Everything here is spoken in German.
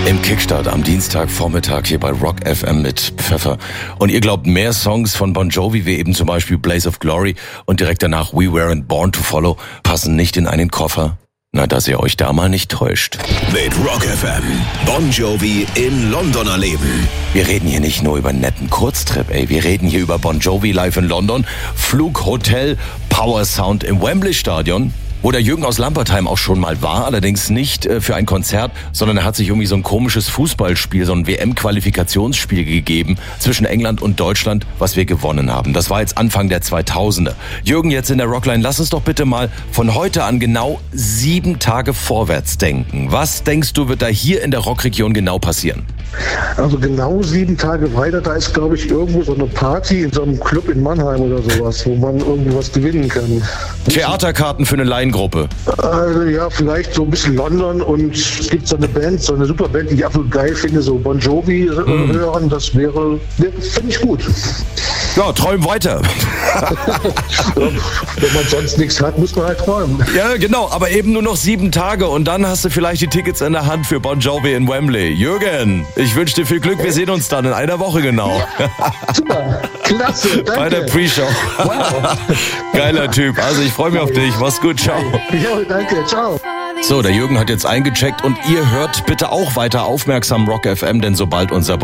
Im Kickstart am Dienstagvormittag hier bei Rock FM mit Pfeffer. Und ihr glaubt, mehr Songs von Bon Jovi wie eben zum Beispiel Blaze of Glory und direkt danach We Weren't Born to Follow passen nicht in einen Koffer? Na, dass ihr euch da mal nicht täuscht. Mit Rock FM, Bon Jovi in London erleben. Wir reden hier nicht nur über einen netten Kurztrip, wir reden hier über Bon Jovi live in London, Flug, Hotel, Power Sound im Wembley Stadion, wo der Jürgen aus Lampertheim auch schon mal war, allerdings nicht für ein Konzert, sondern er hat sich irgendwie so ein komisches Fußballspiel, so ein WM-Qualifikationsspiel gegeben zwischen England und Deutschland, was wir gewonnen haben. Das war jetzt Anfang der 2000er. Jürgen, jetzt in der Rockline, lass uns doch bitte mal von heute an genau 7 Tage vorwärts denken. Was denkst du, wird da hier in der Rockregion genau passieren? Also genau 7 Tage weiter, da ist, glaube ich, irgendwo so eine Party in so einem Club in Mannheim oder sowas, wo man irgendwie was gewinnen kann. Theaterkarten für eine Laiengruppe. Also ja, vielleicht so ein bisschen London, und es gibt so eine Band, so eine super Band, die ich absolut geil finde, so Bon Jovi hören, das finde ich gut. Ja, träum weiter. Wenn man sonst nichts hat, muss man halt träumen. Ja, genau, aber eben nur noch 7 Tage und dann hast du vielleicht die Tickets in der Hand für Bon Jovi in Wembley. Jürgen, ich wünsche dir viel Glück, wir sehen uns dann in einer Woche genau. Super, klasse, danke. Bei der Pre-Show. Wow. Geiler Typ, also ich freue mich auf dich, mach's gut, ciao. Ja, danke, ciao. So, der Jürgen hat jetzt eingecheckt und ihr hört bitte auch weiter aufmerksam Rock FM, denn sobald unser